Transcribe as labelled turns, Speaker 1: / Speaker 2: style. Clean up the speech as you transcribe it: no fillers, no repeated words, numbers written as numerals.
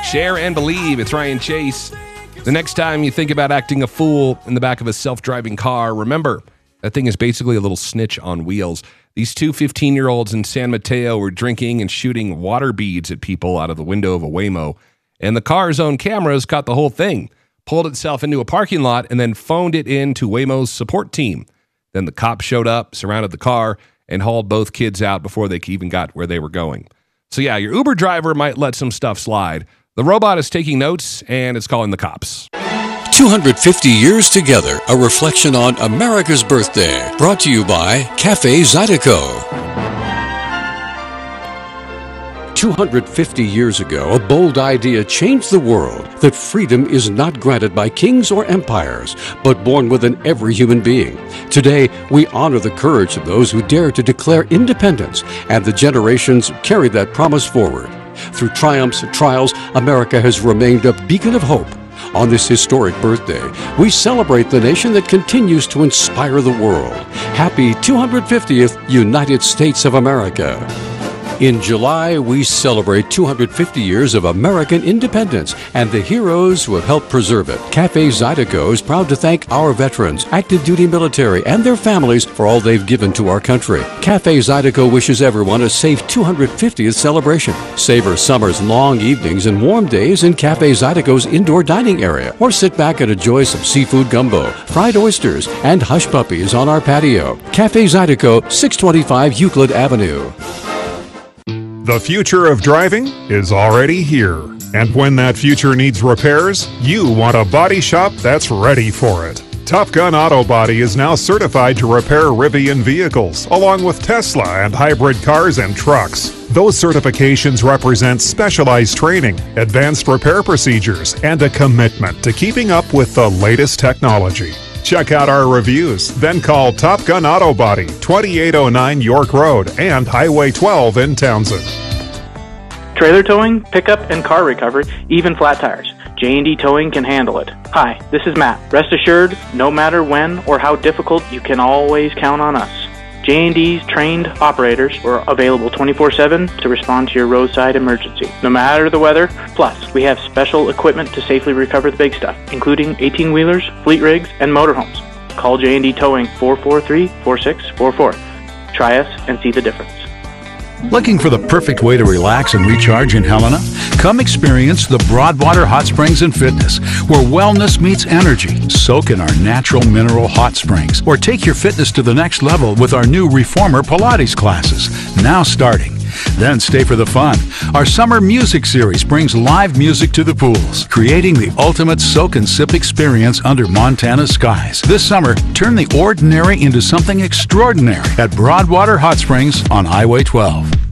Speaker 1: Share and believe. It's Ryan Chase. The next time you think about acting a fool in the back of a self-driving car, remember, that thing is basically a little snitch on wheels. These two 15-year-olds in San Mateo were drinking and shooting water beads at people out of the window of a Waymo, and the car's own cameras caught the whole thing, pulled itself into a parking lot, and then phoned it in to Waymo's support team. Then the cops showed up, surrounded the car, and hauled both kids out before they even got where they were going. So yeah, your Uber driver might let some stuff slide. The robot is taking notes, and it's calling the cops.
Speaker 2: 250 years together, a reflection on America's birthday. Brought to you by Cafe Zydeco. 250 years ago, a bold idea changed the world, that freedom is not granted by kings or empires, but born within every human being. Today, we honor the courage of those who dare to declare independence, and the generations carry that promise forward. Through triumphs and trials, America has remained a beacon of hope. On this historic birthday, we celebrate the nation that continues to inspire the world. Happy 250th United States of America. In July, we celebrate 250 years of American independence and the heroes who have helped preserve it. Cafe Zydeco is proud to thank our veterans, active duty military, and their families for all they've given to our country. Cafe Zydeco wishes everyone a safe 250th celebration. Savor summer's long evenings and warm days in Cafe Zydeco's indoor dining area, or sit back and enjoy some seafood gumbo, fried oysters, and hush puppies on our patio. Cafe Zydeco, 625 Euclid Avenue.
Speaker 3: The future of driving is already here. And when that future needs repairs, you want a body shop that's ready for it. Top Gun Auto Body is now certified to repair Rivian vehicles, along with Tesla and hybrid cars and trucks. Those certifications represent specialized training, advanced repair procedures, and a commitment to keeping up with the latest technology. Check out our reviews, then call Top Gun Auto Body, 2809 York Road and Highway 12 in Townsend.
Speaker 4: Trailer towing, pickup, and car recovery, even flat tires. J&D Towing can handle it. Hi, this is Matt. Rest assured, no matter when or how difficult, you can always count on us. J&D's trained operators are available 24/7 to respond to your roadside emergency, no matter the weather. Plus, we have special equipment to safely recover the big stuff, including 18-wheelers, fleet rigs, and motorhomes. Call J&D Towing 443-4644. Try us and see the difference.
Speaker 5: Looking for the perfect way to relax and recharge in Helena? Come experience the Broadwater Hot Springs and Fitness, where wellness meets energy. Soak in our natural mineral hot springs, or take your fitness to the next level with our new Reformer Pilates classes, now starting. Then stay for the fun. Our summer music series brings live music to the pools, creating the ultimate soak and sip experience under Montana skies. This summer, turn the ordinary into something extraordinary at Broadwater Hot Springs on Highway 12.